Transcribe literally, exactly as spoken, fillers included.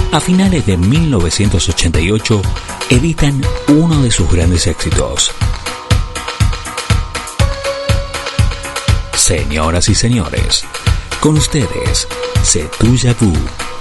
A finales de mil novecientos ochenta y ocho editan uno de sus grandes éxitos. Señoras y señores, con ustedes, C'est Déjà Vu.